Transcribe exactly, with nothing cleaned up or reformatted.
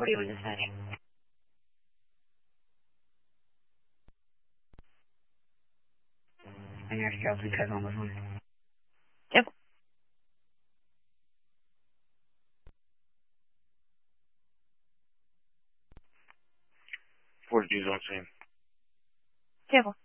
forty was ascending. And your stroke because one was one. Yep. forty is on scene. Careful.